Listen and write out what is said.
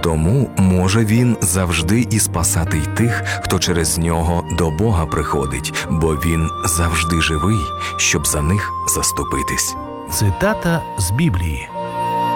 Тому може Він завжди і спасати й тих, хто через нього до Бога приходить, бо Він завжди живий, щоб за них заступитись. Цитата з Біблії.